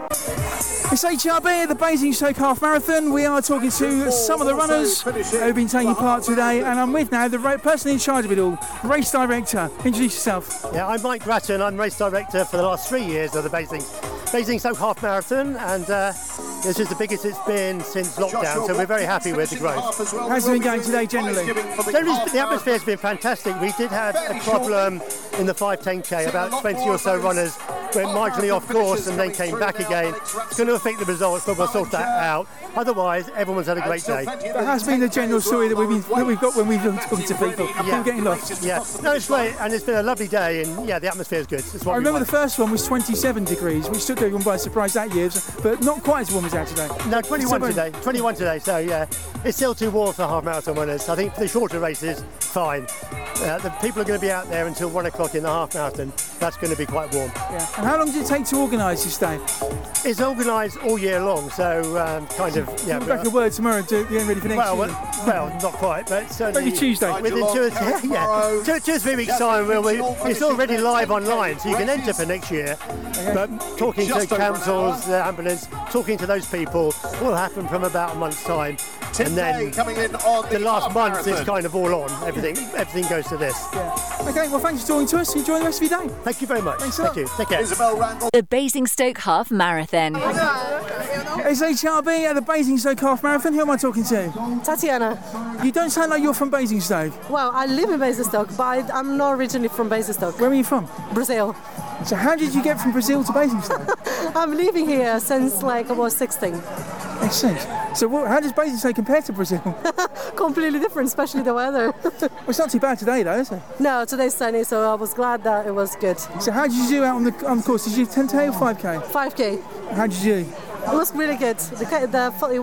It's HRB at the Basingstoke Half Marathon. We are talking to some of the runners who have been taking part today, and I'm with now the person in charge of it all, race director. Introduce yourself. Yeah, I'm Mike Grattan. I'm race director for the last 3 years of the Basingstoke Half Marathon, and this is the biggest it's been since lockdown, so we're very happy with the growth. How's it been going today generally? Generally, the atmosphere's been fantastic. We did have a problem in the 5-10K, about 20 or so runners went marginally off course and then came back again. It's going to affect the results, but we'll sort that out. Otherwise, everyone's had a great day. That has been the general story that we've got when we've been talking to people. People getting lost. Yeah, no, it's great, and it's been a lovely day, and yeah, the atmosphere is good. I remember the first one was 27 degrees, which took everyone by surprise that year, but not quite as warm as that today. No, 21 today. 21 today. So yeah, it's still too warm for half marathon runners. I think for the shorter races, fine. The people are going to be out there until 1 o'clock in the half marathon. That's going to be quite warm. Yeah. And how long did it take to organise this day? It's organised all year long, so kind of yeah. We'll back a word tomorrow to get ready for next year. Well, not quite, but certainly. Maybe Tuesday. Within 2 or 3 weeks' time, it's already live online, so you can enter for next year. Okay. But talking to councils, the ambulance, talking to those people will happen from about a month's time. And then the last month is kind of all on. Everything goes to this. Yeah. Okay, well, thanks for talking to us. Enjoy the rest of your day. Thank you very much. Thank you. Take care. The Basingstoke Half Marathon. It's HRB at the Basingstoke Half Marathon. Who am I talking to? Tatiana. You don't sound like you're from Basingstoke. Well, I live in Basingstoke, but I'm not originally from Basingstoke. Where are you from? Brazil. So how did you get from Brazil to Basingstoke? I'm living here since I was 16. Excellent. So how does Basingstoke compare to Brazil? Completely different, especially the weather. Well, it's not too bad today though, is it? No, today's sunny, so I was glad that it was good. So how did you do out on the course? Did you do 10K or 5K? 5K. How did you do? It was really good.